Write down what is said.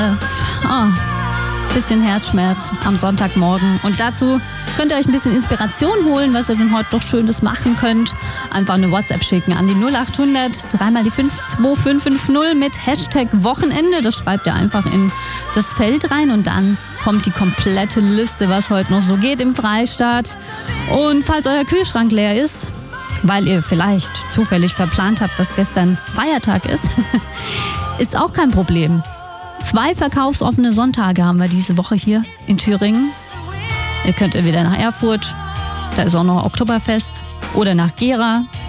bisschen Herzschmerz am Sonntagmorgen. Und dazu könnt ihr euch ein bisschen Inspiration holen, was ihr denn heute noch Schönes machen könnt. Einfach eine WhatsApp schicken an die 0800 3 mal die 5 2550 mit Hashtag Wochenende. Das schreibt ihr einfach in das Feld rein und dann kommt die komplette Liste, was heute noch so geht im Freistaat. Und falls euer Kühlschrank leer ist, weil ihr vielleicht zufällig verplant habt, dass gestern Feiertag ist, ist auch kein Problem. 2 verkaufsoffene Sonntage haben wir diese Woche hier in Thüringen. Ihr könnt entweder nach Erfurt, da ist auch noch Oktoberfest, oder nach Gera,